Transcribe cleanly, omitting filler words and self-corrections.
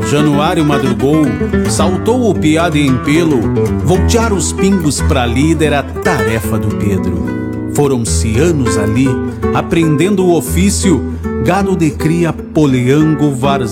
Januário madrugou, saltou o piá de empelo, voltear os pingos pra lida era tarefa do Pedro. Foram-se anos ali, aprendendo o ofício, gado de cria, poleango, varzão.